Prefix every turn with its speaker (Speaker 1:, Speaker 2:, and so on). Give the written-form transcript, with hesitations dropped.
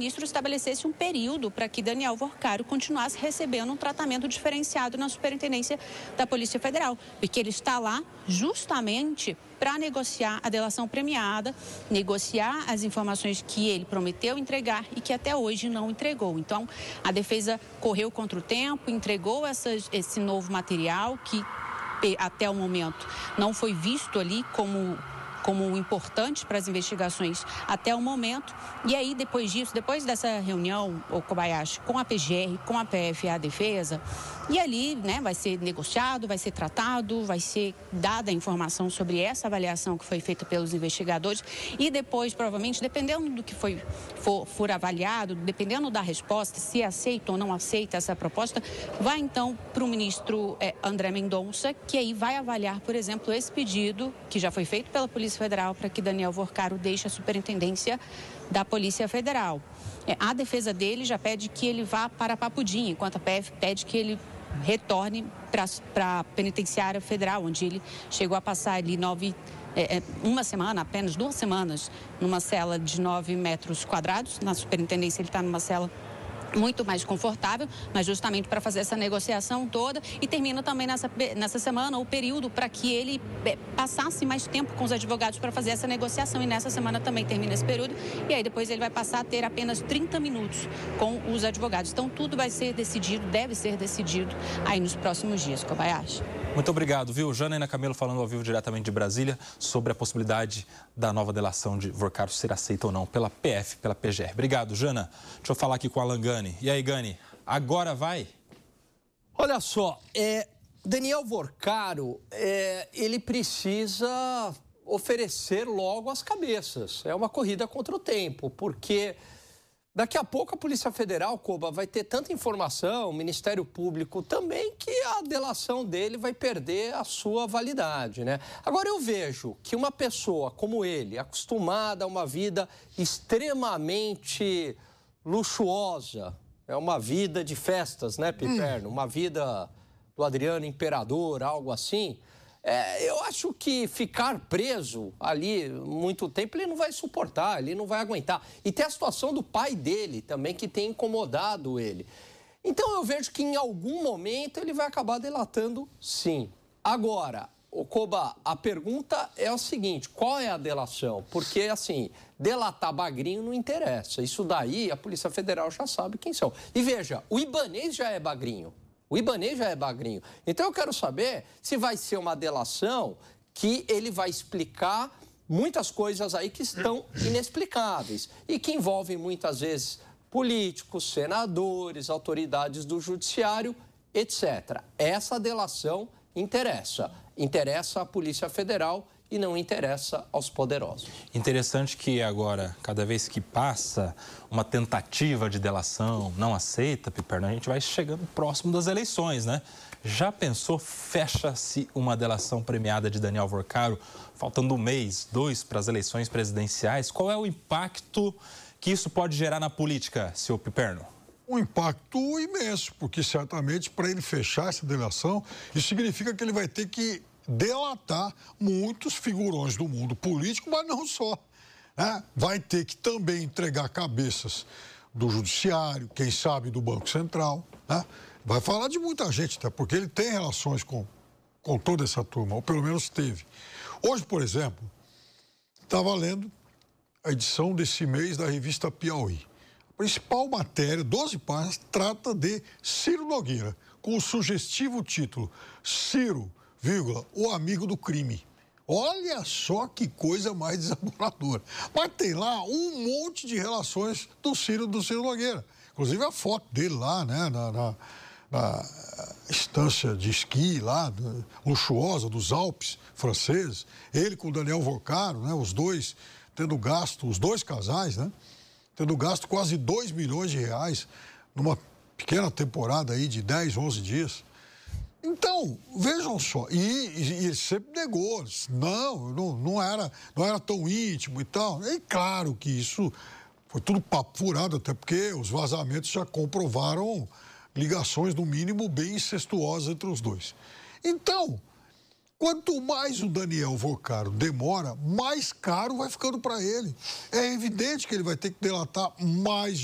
Speaker 1: ministro estabelecesse um período para que Daniel Worcaro continuasse recebendo um tratamento diferenciado na Superintendência da Polícia Federal, porque ele está lá justamente para negociar a delação premiada, negociar as informações que ele prometeu entregar e que até hoje não entregou. Então, a defesa correu contra o tempo, entregou esse novo material que até o momento não foi visto ali como importante para as investigações até o momento. E aí, depois disso, depois dessa reunião, o Kobayashi, com a PGR, com a PF e a defesa, e ali, né, vai ser negociado, vai ser tratado, vai ser dada a informação sobre essa avaliação que foi feita pelos investigadores e depois, provavelmente, dependendo do que for avaliado, dependendo da resposta, se aceita ou não aceita essa proposta, vai então para o ministro André Mendonça, que aí vai avaliar, por exemplo, esse pedido que já foi feito pela Polícia Federal para que Daniel Worcaro deixe a superintendência da Polícia Federal. A defesa dele já pede que ele vá para Papudim, enquanto a PF pede que ele retorne para a Penitenciária Federal, onde ele chegou a passar ali uma semana, apenas 2 semanas, numa cela de 9 metros quadrados. Na superintendência ele está numa cela muito mais confortável, mas justamente para fazer essa negociação toda, e termina também nessa semana o período para que ele passasse mais tempo com os advogados para fazer essa negociação, e nessa semana também termina esse período, e aí depois ele vai passar a ter apenas 30 minutos com os advogados. Então tudo vai ser decidido, deve ser decidido aí nos próximos dias, Kobayashi.
Speaker 2: Muito obrigado, viu? Janaína Camelo falando ao vivo diretamente de Brasília sobre a possibilidade da nova delação de Worcaro ser aceita ou não pela PF, pela PGR. Obrigado, Jana. Deixa eu falar aqui com o Alan Gani. E aí, Gani, agora vai?
Speaker 3: Olha só, Daniel Worcaro, ele precisa oferecer logo as cabeças. É uma corrida contra o tempo, porque daqui a pouco a Polícia Federal, Koba, vai ter tanta informação, o Ministério Público também, que a delação dele vai perder a sua validade, né? Agora eu vejo que uma pessoa como ele, acostumada a uma vida extremamente luxuosa, é uma vida de festas, né, Piperno? Uma vida do Adriano Imperador, algo assim. Eu acho que ficar preso ali muito tempo, ele não vai suportar, ele não vai aguentar. E tem a situação do pai dele também, que tem incomodado ele. Então eu vejo que em algum momento ele vai acabar delatando, sim. Agora, Koba, a pergunta é o seguinte: qual é a delação? Porque, assim, delatar bagrinho não interessa. Isso daí a Polícia Federal já sabe quem são. E veja, o Ibanez já é bagrinho. O Ibanez já é bagrinho. Então eu quero saber se vai ser uma delação que ele vai explicar muitas coisas aí que estão inexplicáveis e que envolvem muitas vezes políticos, senadores, autoridades do judiciário, etc. Essa delação interessa. Interessa à Polícia Federal e não interessa aos poderosos.
Speaker 2: Interessante que agora, cada vez que passa uma tentativa de delação não aceita, Piperno, a gente vai chegando próximo das eleições, né? Já pensou, fecha-se uma delação premiada de Daniel Worcaro, faltando 1 mês, 2 para as eleições presidenciais? Qual é o impacto que isso pode gerar na política, senhor Piperno?
Speaker 4: Um impacto imenso, porque certamente para ele fechar essa delação, isso significa que ele vai ter que delatar muitos figurões do mundo político, mas não só, né? Vai ter que também entregar cabeças do judiciário, quem sabe do Banco Central, né? Vai falar de muita gente, até porque ele tem relações com toda essa turma, ou pelo menos teve. Hoje, por exemplo, estava lendo a edição desse mês da revista Piauí. A principal matéria, 12 páginas, trata de Ciro Nogueira, com o sugestivo título Ciro, o amigo do crime. Olha só que coisa mais desaboradora. Mas tem lá um monte de relações do Ciro Nogueira. Inclusive a foto dele lá, né, na estância de esqui lá, luxuosa dos Alpes franceses. Ele com o Daniel Worcaro, né, os dois tendo gasto, os dois casais, né, tendo gasto quase 2 milhões de reais numa pequena temporada aí de 10, 11 dias. Então, vejam só, e ele sempre negou, não era tão íntimo e tal. E claro que isso foi tudo papo furado, até porque os vazamentos já comprovaram ligações, no mínimo, bem incestuosas entre os dois. Então, quanto mais o Daniel Worcaro demora, mais caro vai ficando para ele. É evidente que ele vai ter que delatar mais